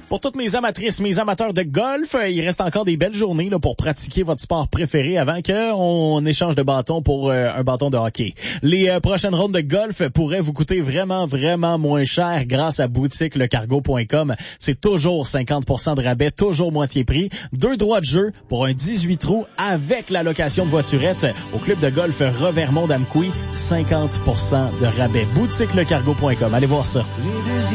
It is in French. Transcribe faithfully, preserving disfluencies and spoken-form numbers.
Pour toutes mes amatrices, mes amateurs de golf, il reste encore des belles journées là, pour pratiquer votre sport préféré avant qu'on échange de bâton pour euh, un bâton de hockey. Les euh, prochaines rondes de golf pourraient vous coûter vraiment, vraiment moins cher grâce à boutique le cargo point com. C'est toujours cinquante pour cent de rabais, toujours moitié prix. Deux droits de jeu pour un dix-huit trous avec la location de voiturette au club de golf Revermont d'Amqui. cinquante pour cent de rabais. boutique le cargo point com. Allez voir ça.